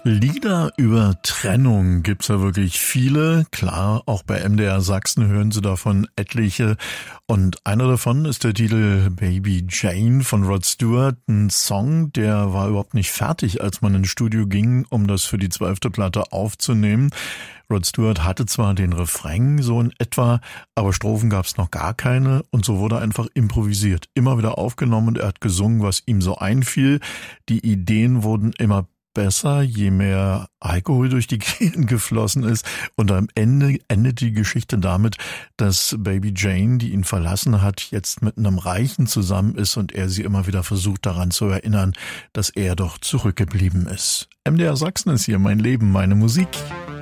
Lieder über Trennung gibt's ja wirklich viele. Klar, auch bei MDR Sachsen hören Sie davon etliche. Und einer davon ist der Titel Baby Jane von Rod Stewart. Ein Song, der war überhaupt nicht fertig, als man ins Studio ging, um das für die 12. Platte aufzunehmen. Rod Stewart hatte zwar den Refrain so in etwa, aber Strophen gab's noch gar keine und so wurde einfach improvisiert. Immer wieder aufgenommen und er hat gesungen, was ihm so einfiel. Die Ideen wurden immer besser, je mehr Alkohol durch die Gegend geflossen ist. Und am Ende endet die Geschichte damit, dass Baby Jane, die ihn verlassen hat, jetzt mit einem Reichen zusammen ist und er sie immer wieder versucht daran zu erinnern, dass er doch zurückgeblieben ist. MDR Sachsen ist hier, mein Leben, meine Musik.